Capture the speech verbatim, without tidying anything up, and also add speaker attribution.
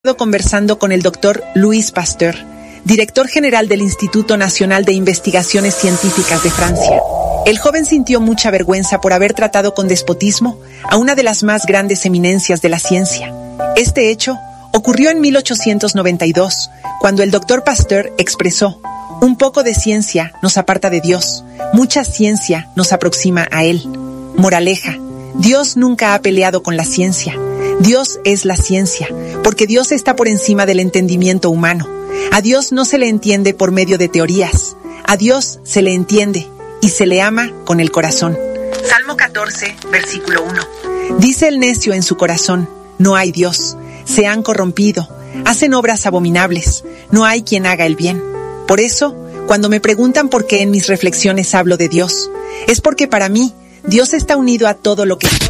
Speaker 1: Conversando con el doctor Louis Pasteur, director general del Instituto Nacional de Investigaciones Científicas de Francia. El joven sintió mucha vergüenza por haber tratado con despotismo a una de las más grandes eminencias de la ciencia. Este hecho ocurrió en mil ochocientos noventa y dos, cuando el doctor Pasteur expresó: un poco de ciencia nos aparta de Dios, mucha ciencia nos aproxima a Él. Moraleja: Dios nunca ha peleado con la ciencia. Dios es la ciencia, porque Dios está por encima del entendimiento humano. A Dios no se le entiende por medio de teorías. A Dios se le entiende y se le ama con el corazón. Salmo catorce, versículo uno. Dice el necio en su corazón: no hay Dios. Se han corrompido, hacen obras abominables. No hay quien haga el bien. Por eso, cuando me preguntan por qué en mis reflexiones hablo de Dios, es porque para mí, Dios está unido a todo lo que soy